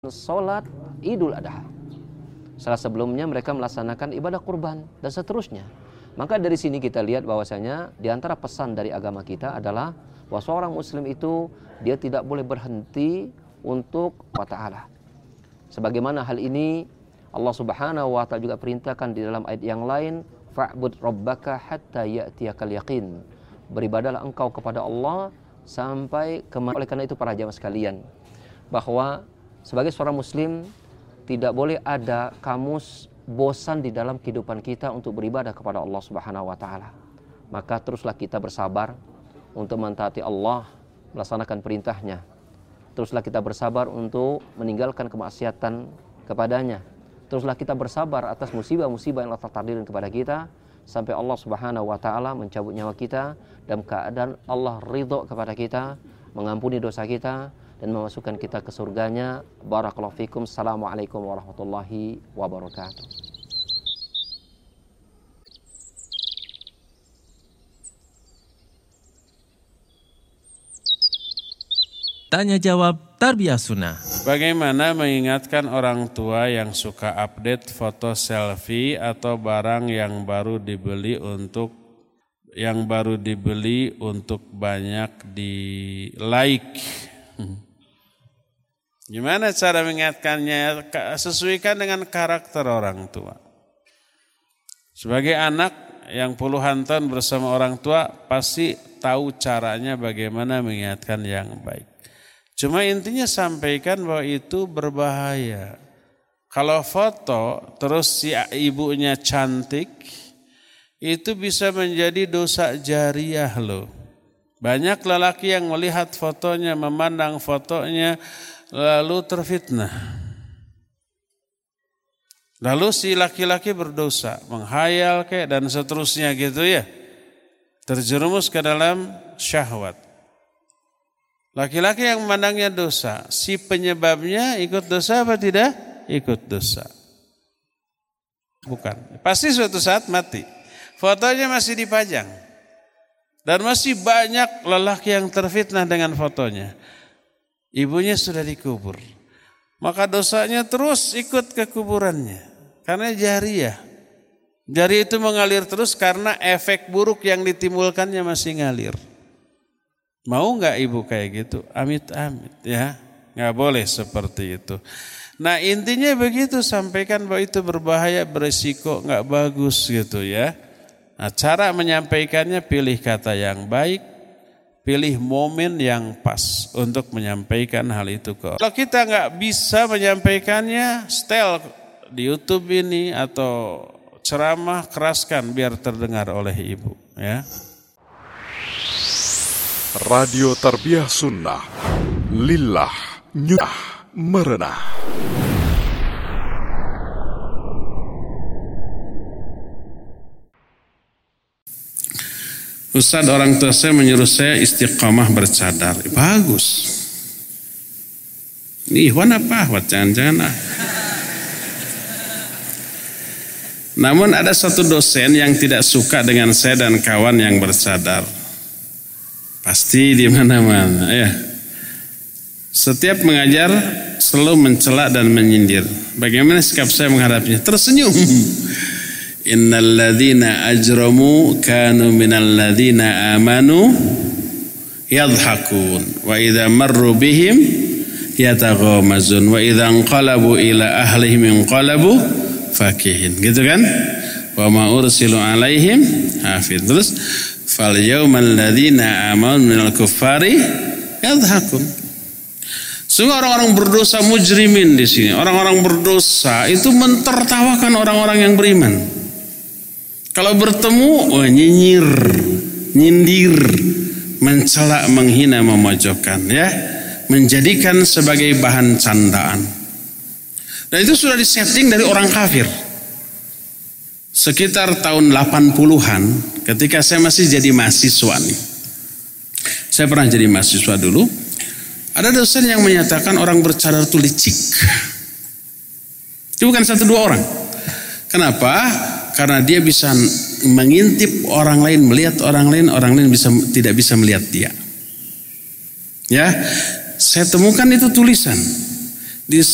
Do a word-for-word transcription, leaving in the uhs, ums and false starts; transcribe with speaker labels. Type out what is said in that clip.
Speaker 1: Salat Idul Adha. Salah sebelumnya mereka melaksanakan ibadah kurban dan seterusnya. Maka dari sini kita lihat bahwasanya di antara pesan dari agama kita adalah bahwa seorang muslim itu dia tidak boleh berhenti untuk Allah Ta'ala. Sebagaimana hal ini Allah Subhanahu wa Ta'ala juga perintahkan di dalam ayat yang lain, fa'bud rabbaka hatta ya'tiyakal yaqin. Beribadahlah engkau kepada Allah sampai kemana. Oleh karena itu para jamaah sekalian, bahwa sebagai seorang muslim tidak boleh ada kamus bosan di dalam kehidupan kita untuk beribadah kepada Allah Subhanahu wa Ta'ala. Maka teruslah kita bersabar untuk mentaati Allah, melaksanakan perintahnya. Teruslah kita bersabar untuk meninggalkan kemaksiatan kepadanya. Teruslah kita bersabar atas musibah-musibah yang Allah takdirkan kepada kita sampai Allah Subhanahu wa Ta'ala mencabut nyawa kita dalam keadaan Allah ridho kepada kita, mengampuni dosa kita dan memasukkan kita ke surganya. Barakallahu fikum. Assalamualaikum warahmatullahi wabarakatuh.
Speaker 2: Tanya jawab Tarbiyah Sunnah.
Speaker 3: Bagaimana mengingatkan orang tua yang suka update foto selfie atau barang yang baru dibeli untuk yang baru dibeli untuk banyak di like? Gimana cara mengingatkannya? Sesuaikan dengan karakter orang tua. Sebagai anak yang puluhan tahun bersama orang tua, pasti tahu caranya bagaimana mengingatkan yang baik. Cuma intinya sampaikan bahwa itu berbahaya. Kalau foto terus si ibunya cantik, itu bisa menjadi dosa jariah loh. Banyak lelaki yang melihat fotonya, memandang fotonya, lalu terfitnah. Lalu si laki-laki berdosa, menghayal kayak dan seterusnya gitu ya. Terjerumus ke dalam syahwat. Laki-laki yang memandangnya dosa, si penyebabnya ikut dosa apa tidak? Ikut dosa. Bukan. Pasti suatu saat mati. Fotonya masih dipajang. Dan masih banyak lelaki yang terfitnah dengan fotonya. Ibunya sudah dikubur. Maka dosanya terus ikut ke kuburannya. Karena jariah. Jari itu mengalir terus karena efek buruk yang ditimbulkannya masih ngalir. Mau nggak ibu kayak gitu? Amit-amit ya. Nggak boleh seperti itu. Nah intinya begitu, sampaikan bahwa itu berbahaya, beresiko, nggak bagus gitu ya. Nah cara menyampaikannya, pilih kata yang baik, pilih momen yang pas untuk menyampaikan hal itu ke. Kalau kita nggak bisa menyampaikannya, setel di YouTube ini atau ceramah, keraskan biar terdengar oleh ibu ya.
Speaker 4: Radio Tarbiyah Sunnah, lillah nyudah merenah.
Speaker 3: Ustaz, orang tua saya menyuruh saya istiqamah bercadar. Bagus. Ini ikhwan apa? Jangan-jangan ah. Namun ada satu dosen yang tidak suka dengan saya dan kawan yang bercadar. Pasti di mana-mana ya. Setiap mengajar selalu mencela dan menyindir. Bagaimana sikap saya menghadapinya? Tersenyum. Innal ladzina ajramu kanu minal ladzina amanu yadhakun wa idza marru bihim yataghamazun wa idza anqalabu ila ahlihim inqalabu fakihin. Gitu kan? Wa ma ursilu alaihim hafiz. Terus fal yaumal ladzina amanu minal kuffari yadhakun. Semua orang-orang berdosa mujrimin di sini. Orang-orang berdosa itu mentertawakan orang-orang yang beriman. Kalau bertemu, oh, nyinyir, nyindir, mencela, menghina, memojokkan, ya, menjadikan sebagai bahan candaan. Dan itu sudah disetting dari orang kafir. Sekitar tahun delapan puluhan, ketika saya masih jadi mahasiswa nih, saya pernah jadi mahasiswa dulu. Ada dosen yang menyatakan orang bercadar itu licik. Itu bukan satu dua orang. Kenapa? Karena dia bisa mengintip orang lain, melihat orang lain, orang lain bisa tidak bisa melihat dia. Ya, saya temukan itu tulisan di